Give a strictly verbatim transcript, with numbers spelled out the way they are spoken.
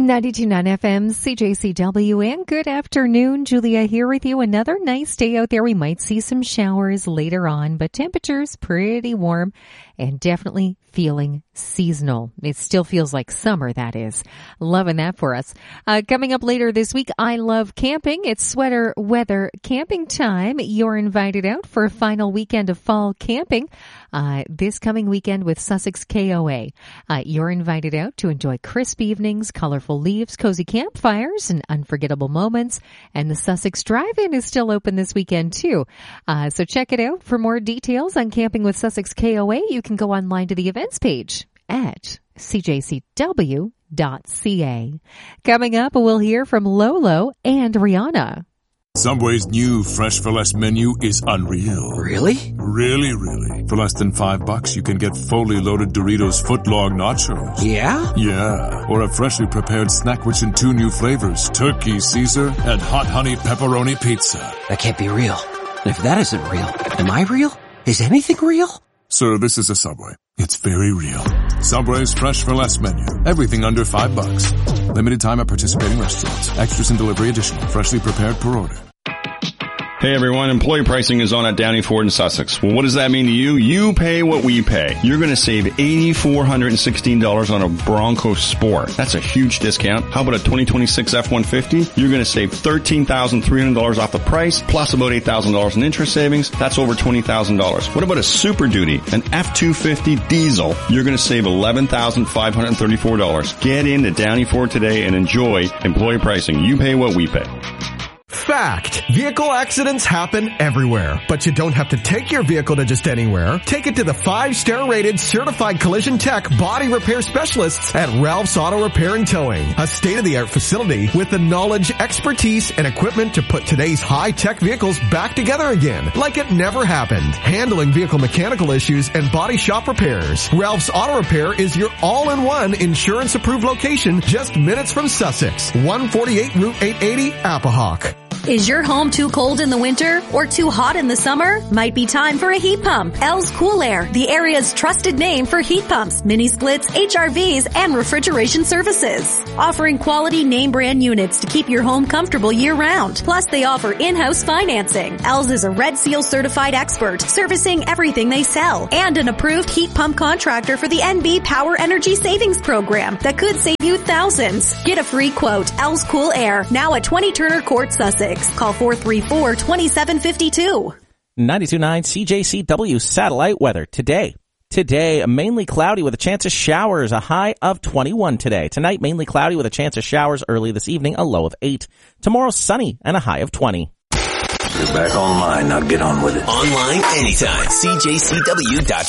ninety-two point nine F M, C J C W, and good afternoon. Julia here with you. Another nice day out there. We might see some showers later on, but temperatures pretty warm and definitely feeling seasonal. It still feels like summer, that is. Loving that for us. Uh, coming up later this week, I love camping. It's sweater weather camping time. You're invited out for a final weekend of fall camping uh, this coming weekend with Sussex K O A. Uh, you're invited out to enjoy crisp evenings, colorful leaves, cozy campfires, and unforgettable moments. And the Sussex Drive-In is still open this weekend too. Uh, so check it out. For more details on Camping with Sussex K O A, you can go online to the events page at c j c w dot c a. Coming up, we'll hear from Lolo and Rihanna. Subway's new Fresh for Less menu is unreal. Really? Really, really. For less than five bucks, you can get fully loaded Doritos footlong nachos. Yeah? Yeah. Or a freshly prepared snack rich in two new flavors, turkey Caesar and hot honey pepperoni pizza. That can't be real. If that isn't real, am I real? Is anything real? Sir, this is a Subway. It's very real. Subway's Fresh for Less menu. Everything under five bucks. Limited time at participating restaurants. Extras and delivery additional. Freshly prepared per order. Hey everyone, employee pricing is on at Downey Ford in Sussex. Well, what does that mean to you? You pay what we pay. You're going to save eight thousand four hundred sixteen dollars on a Bronco Sport. That's a huge discount. How about a twenty twenty-six F one fifty? You're going to save thirteen thousand three hundred dollars off the price, plus about eight thousand dollars in interest savings. That's over twenty thousand dollars. What about a Super Duty, an F two fifty diesel? You're going to save eleven thousand five hundred thirty-four dollars. Get into Downey Ford today and enjoy employee pricing. You pay what we pay. Fact. Vehicle accidents happen everywhere, but you don't have to take your vehicle to just anywhere. Take it to the five-star rated certified collision tech body repair specialists at Ralph's Auto Repair and Towing, a state-of-the-art facility with the knowledge, expertise, and equipment to put today's high-tech vehicles back together again, like it never happened. Handling vehicle mechanical issues and body shop repairs. Ralph's Auto Repair is your all-in-one insurance-approved location just minutes from Sussex. one forty-eight Route eight eighty, Appahawk. Is your home too cold in the winter or too hot in the summer? Might be time for a heat pump. L's Cool Air, the area's trusted name for heat pumps, mini splits, H R Vs, and refrigeration services. Offering quality name brand units to keep your home comfortable year round. Plus, they offer in-house financing. L's is a Red Seal certified expert, servicing everything they sell, and an approved heat pump contractor for the N B Power Energy Savings Program that could save you thousands. Get a free quote. L's Cool Air, now at twenty Turner Court, Sussex. Call four three four, two seven five two. ninety-two point nine C J C W satellite weather today. Today, mainly cloudy with a chance of showers, a high of twenty-one today. Tonight, mainly cloudy with a chance of showers early this evening, a low of eight. Tomorrow, sunny and a high of twenty. You're back online. Now get on with it. Online anytime. C J C W dot